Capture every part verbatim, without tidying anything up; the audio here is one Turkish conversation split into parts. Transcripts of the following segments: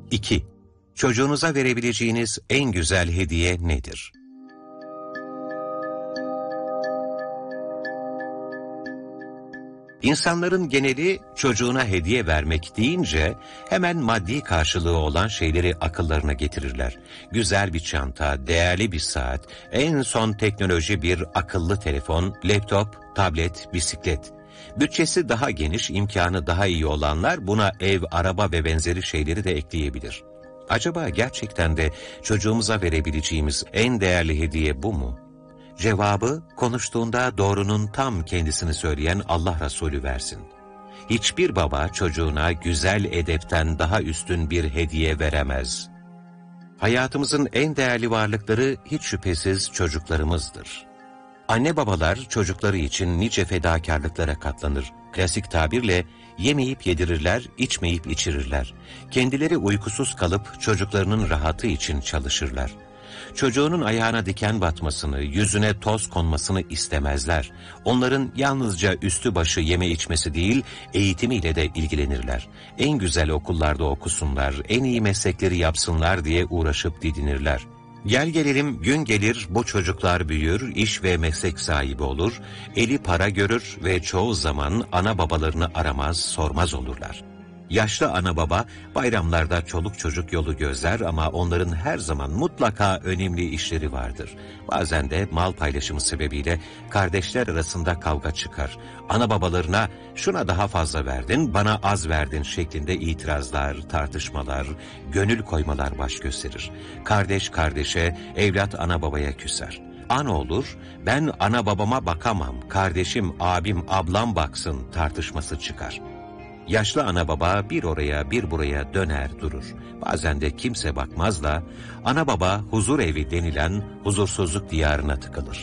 İki. Çocuğunuza verebileceğiniz en güzel hediye nedir? İnsanların geneli çocuğuna hediye vermek deyince hemen maddi karşılığı olan şeyleri akıllarına getirirler. Güzel bir çanta, değerli bir saat, en son teknoloji bir akıllı telefon, laptop, tablet, bisiklet. Bütçesi daha geniş, imkanı daha iyi olanlar buna ev, araba ve benzeri şeyleri de ekleyebilir. Acaba gerçekten de çocuğumuza verebileceğimiz en değerli hediye bu mu? Cevabı, konuştuğunda doğrunun tam kendisini söyleyen Allah Resulü versin. Hiçbir baba çocuğuna güzel edepten daha üstün bir hediye veremez. Hayatımızın en değerli varlıkları hiç şüphesiz çocuklarımızdır. Anne babalar çocukları için nice fedakarlıklara katlanır. Klasik tabirle yemeyip yedirirler, içmeyip içirirler. Kendileri uykusuz kalıp çocuklarının rahatı için çalışırlar. Çocuğunun ayağına diken batmasını, yüzüne toz konmasını istemezler. Onların yalnızca üstü başı yeme içmesi değil, eğitimiyle de ilgilenirler. En güzel okullarda okusunlar, en iyi meslekleri yapsınlar diye uğraşıp didinirler. Gel gelelim gün gelir bu çocuklar büyür, iş ve meslek sahibi olur, eli para görür ve çoğu zaman ana babalarını aramaz, sormaz olurlar. Yaşlı ana baba bayramlarda çoluk çocuk yolu gözler ama onların her zaman mutlaka önemli işleri vardır. Bazen de mal paylaşımı sebebiyle kardeşler arasında kavga çıkar. Ana babalarına şuna daha fazla verdin, bana az verdin şeklinde itirazlar, tartışmalar, gönül koymalar baş gösterir. Kardeş kardeşe, evlat ana babaya küser. An olur, ben ana babama bakamam, kardeşim, abim, ablam baksın tartışması çıkar. Yaşlı ana baba bir oraya bir buraya döner durur. Bazen de kimse bakmaz da ana baba huzur evi denilen huzursuzluk diyarına tıkılır.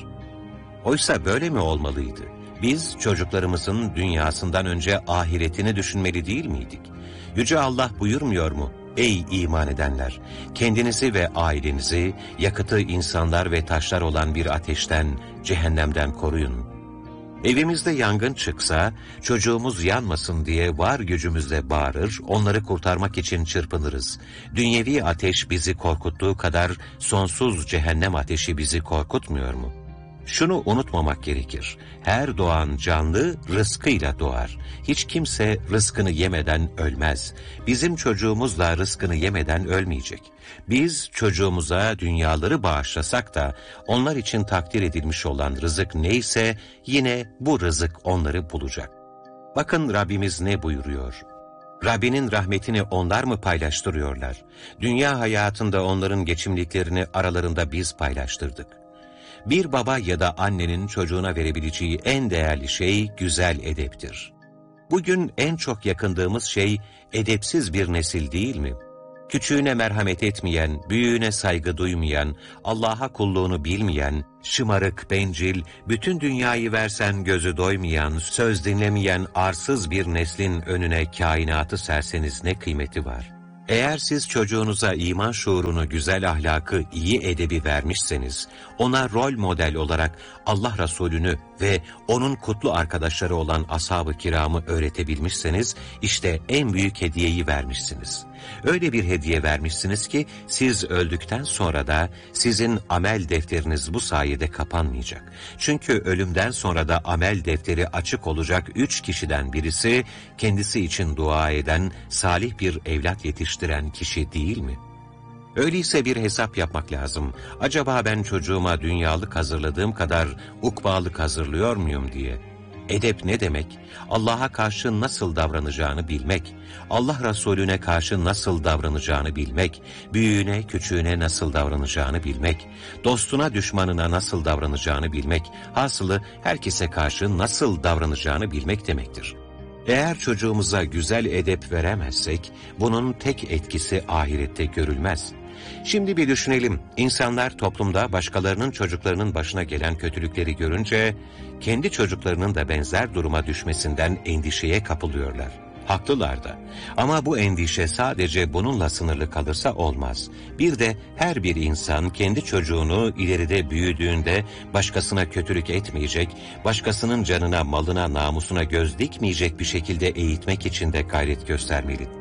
Oysa böyle mi olmalıydı? Biz çocuklarımızın dünyasından önce ahiretini düşünmeli değil miydik? Yüce Allah buyurmuyor mu? Ey iman edenler! Kendinizi ve ailenizi yakıtı insanlar ve taşlar olan bir ateşten, cehennemden koruyun. Evimizde yangın çıksa, çocuğumuz yanmasın diye var gücümüzle bağırır, onları kurtarmak için çırpınırız. Dünyevi ateş bizi korkuttuğu kadar sonsuz cehennem ateşi bizi korkutmuyor mu? Şunu unutmamak gerekir. Her doğan canlı rızkıyla doğar. Hiç kimse rızkını yemeden ölmez. Bizim çocuğumuz da rızkını yemeden ölmeyecek. Biz çocuğumuza dünyaları bağışlasak da onlar için takdir edilmiş olan rızık neyse yine bu rızık onları bulacak. Bakın Rabbimiz ne buyuruyor? Rabbinin rahmetini onlar mı paylaştırıyorlar? Dünya hayatında onların geçimliklerini aralarında biz paylaştırdık. Bir baba ya da annenin çocuğuna verebileceği en değerli şey güzel edeptir. Bugün en çok yakındığımız şey edepsiz bir nesil değil mi? Küçüğüne merhamet etmeyen, büyüğüne saygı duymayan, Allah'a kulluğunu bilmeyen, şımarık, bencil, bütün dünyayı versen gözü doymayan, söz dinlemeyen arsız bir neslin önüne kainatı serseniz ne kıymeti var? Eğer siz çocuğunuza iman şuurunu, güzel ahlakı, iyi edebi vermişseniz, ona rol model olarak Allah Resulü'nü ve onun kutlu arkadaşları olan ashab-ı kiramı öğretebilmişseniz, işte en büyük hediyeyi vermişsiniz. Öyle bir hediye vermişsiniz ki, siz öldükten sonra da sizin amel defteriniz bu sayede kapanmayacak. Çünkü ölümden sonra da amel defteri açık olacak üç kişiden birisi, kendisi için dua eden, salih bir evlat yetiştiren kişi değil mi? Öyleyse bir hesap yapmak lazım. Acaba ben çocuğuma dünyalık hazırladığım kadar ukbalık hazırlıyor muyum diye. Edep ne demek? Allah'a karşı nasıl davranacağını bilmek, Allah Resulüne karşı nasıl davranacağını bilmek, büyüğüne, küçüğüne nasıl davranacağını bilmek, dostuna, düşmanına nasıl davranacağını bilmek, hasılı herkese karşı nasıl davranacağını bilmek demektir. Eğer çocuğumuza güzel edep veremezsek, bunun tek etkisi ahirette görülmez. Şimdi bir düşünelim, insanlar toplumda başkalarının çocuklarının başına gelen kötülükleri görünce, kendi çocuklarının da benzer duruma düşmesinden endişeye kapılıyorlar. Haklılar da. Ama bu endişe sadece bununla sınırlı kalırsa olmaz. Bir de her bir insan kendi çocuğunu ileride büyüdüğünde başkasına kötülük etmeyecek, başkasının canına, malına, namusuna göz dikmeyecek bir şekilde eğitmek için de gayret göstermeli.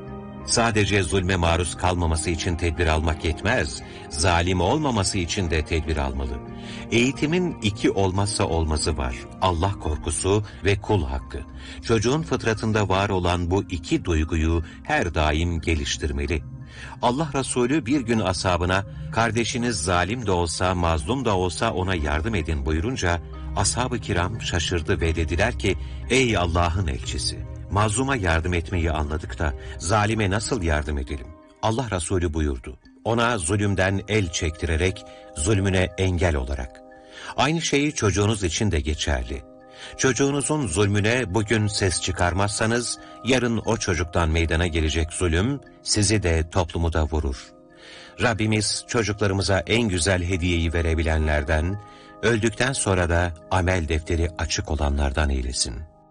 Sadece zulme maruz kalmaması için tedbir almak yetmez, zalim olmaması için de tedbir almalı. Eğitimin iki olmazsa olmazı var: Allah korkusu ve kul hakkı. Çocuğun fıtratında var olan bu iki duyguyu her daim geliştirmeli. Allah Resulü bir gün ashabına, kardeşiniz zalim de olsa, mazlum da olsa ona yardım edin buyurunca, ashab-ı kiram şaşırdı ve dediler ki, ey Allah'ın elçisi, mazluma yardım etmeyi anladık da, zalime nasıl yardım edelim? Allah Resulü buyurdu, ona zulümden el çektirerek, zulmüne engel olarak. Aynı şeyi çocuğunuz için de geçerli. Çocuğunuzun zulmüne bugün ses çıkarmazsanız, yarın o çocuktan meydana gelecek zulüm, sizi de toplumu da vurur. Rabbimiz çocuklarımıza en güzel hediyeyi verebilenlerden, öldükten sonra da amel defteri açık olanlardan eylesin.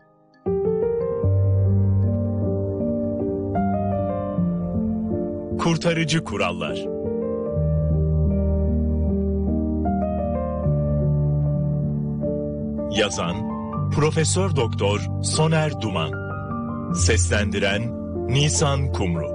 Kurtarıcı kurallar. Yazan Profesör Doktor Soner Duman. Seslendiren Nisan Kumru.